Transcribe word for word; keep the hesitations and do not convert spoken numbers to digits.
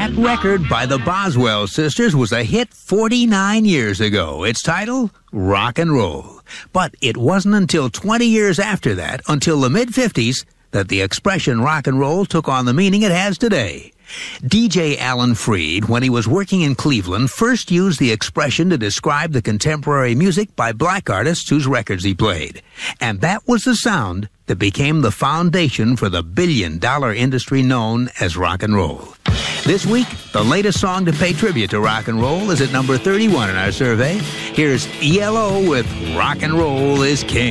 That record by the Boswell sisters was a hit forty-nine years ago. Its title, Rock and Roll. But it wasn't until twenty years after that, until the mid-fifties, that the expression rock and roll took on the meaning it has today. D J Alan Freed, when he was working in Cleveland, first used the expression to describe the contemporary music by black artists whose records he played. And that was the sound that became the foundation for the billion-dollar industry known as rock and roll. This week, the latest song to pay tribute to rock and roll is at number thirty-one in our survey. Here's E L O with Rock and Roll is King.